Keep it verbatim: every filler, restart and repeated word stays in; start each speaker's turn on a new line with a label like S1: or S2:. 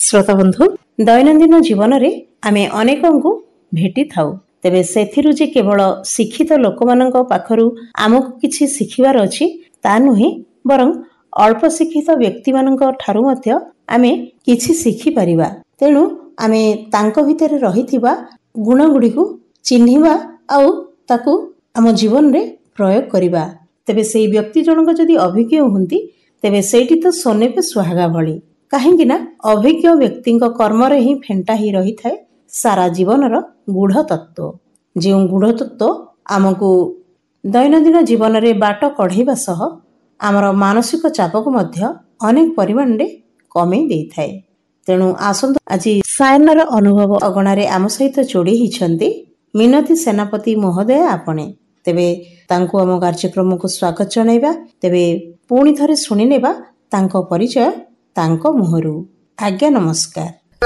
S1: श्रोता बंधु दैनंदिन जीवन रे आमे अनेकंकु भेटी थाउ तेबे सेथिरु जे केवल शिक्षित लोक मानक पाखरु आमको किछि शिखिबार अछि ता नुहे बरं अल्प शिक्षित व्यक्ति मानक ठारु मध्य आमे किछि शिखि परिबा। तेणु आमे तांको भितरे रहिथिबा गुण गुडीकु चिन्हिबा आउ ताकु आम जीवन रे प्रयोग करिबा। तेबे सेई व्यक्ति जनक जदि अभिज्ञ हुंती तेबे सेठी तो सोने पे सुहागा भली। काहेकि ना अभिज्ञ व्यक्ति कर्म रे ही फेंटा ही रही थाए सारा जीवन रो गुढ़ तत्व। जो गुढ़ तत्व आमको दैनंदिन जीवन रे बाट कढ़ेबा सह आमर मानसिक चाप को मध्य अनेक परिमाण रे कमे देई थाए। तेणु आसंत आज सायनर अनुभव अगणा रे आम सहित जोड़ी हिछंती मिनती सेनापति महोदय आपणे। तेबे तांको आम कार्यक्रम को स्वागत जणाइबा। तेबे पुणी थरे सुनि नेबा तांको परिचय तांको मुहरु। आज्ञा नमस्कार।